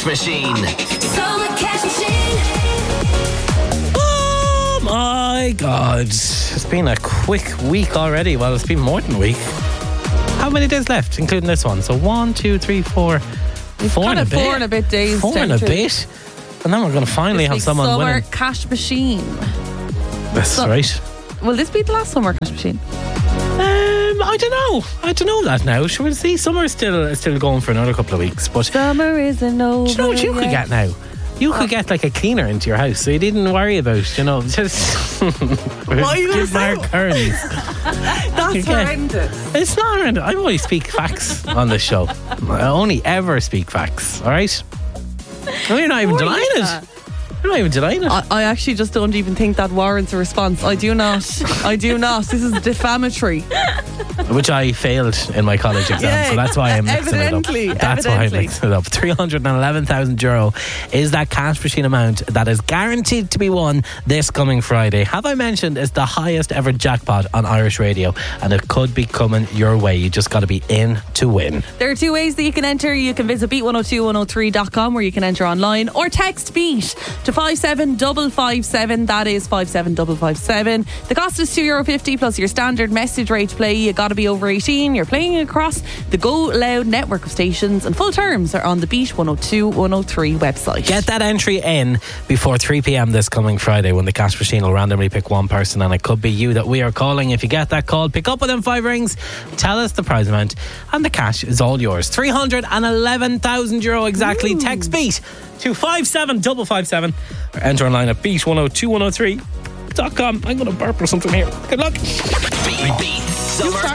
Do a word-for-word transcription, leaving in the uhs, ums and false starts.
Machine. Summer Cash Machine. Oh my God. It's been a quick week already. Well, it's been more than a week. How many days left, including this one? So one, two, three, four, four kind and a of bit. four and a bit days. Four and a bit. And then we're going to finally This have week's someone Summer winning. Cash Machine. That's So- right. Will this be the last Summer Cash Machine? Um, I don't know. I don't know that now. Shall we see? Summer's still still going for another couple of weeks. But Summer isn't over. do you know what you could yet. get now? You could get like a cleaner into your house, so you didn't worry about, you know, just What are you give gonna Mark say? Kearns. That's Okay. horrendous. It's not horrendous. I only speak facts on this show. I only ever speak facts. All right. No, you're not even Who are denying you, it. Sarah? You're not even denying it. I, I actually just don't even think that warrants a response. I do not. I do not. This is defamatory. Which I failed in my college exam, Yeah, so that's why I'm mixing evidently, it up. That's why I'm evidently. mixing it up. three hundred eleven thousand euro is that cash machine amount that is guaranteed to be won this coming Friday. Have I mentioned it's the highest ever jackpot on Irish radio, and it could be coming your way. You just got to be in to win. There are two ways that you can enter. You can visit beat one oh two one oh three dot com where you can enter online, or text BEAT to five seven five five seven. That is five seven five five seven. The cost is two euro fifty plus your standard message rate to play. You got to be over eighteen. You're playing across the Go Loud network of stations, and full terms are on the Beat one oh two one oh three website. Get that entry in before three p.m. this coming Friday, when the cash machine will randomly pick one person, and it could be you that we are calling. If you get that call, pick up within five rings, tell us the prize amount, and the cash is all yours. three hundred eleven thousand euro exactly. Ooh. Text BEAT to five seven five five seven or enter online at beat one oh two one oh three dot com. I'm going to burp or something here. Good luck. Beat, beat. Summer